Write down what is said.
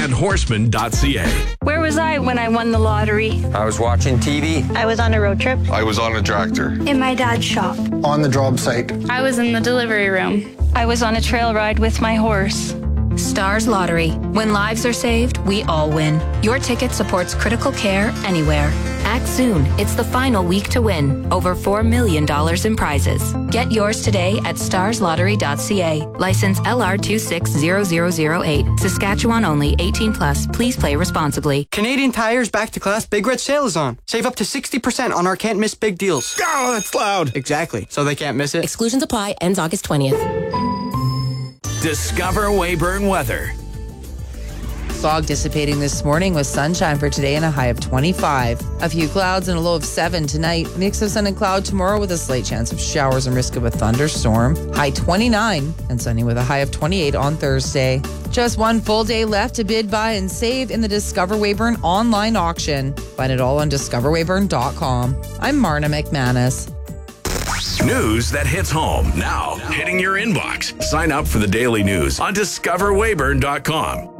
and horseman.ca. Where was I when I won the lottery? I was watching TV. I was on a road trip. I was on a tractor. In my dad's shop. On the job site. I was in the delivery room. I was on a trail ride with my horse. Stars Lottery. When lives are saved, we all win. Your ticket supports critical care anywhere. Act soon. It's the final week to win. Over $4 million in prizes. Get yours today at starslottery.ca. License LR260008. Saskatchewan only. 18 plus. Please play responsibly. Canadian Tire's Back to Class Big Red Sale is on. Save up to 60% on our can't miss big deals. Oh, that's loud. Exactly. So they can't miss it. Exclusions apply. Ends August 20th. Discover Weyburn weather. Fog dissipating this morning with sunshine for today and a high of 25. A few clouds and a low of 7 tonight. Mix of sun and cloud tomorrow with a slight chance of showers and risk of a thunderstorm. High 29 and sunny with a high of 28 on Thursday. Just one full day left to bid, buy, and save in the Discover Weyburn online auction. Find it all on discoverweyburn.com. I'm Marna McManus. News that hits home now, hitting your inbox. Sign up for the daily news on discoverweyburn.com.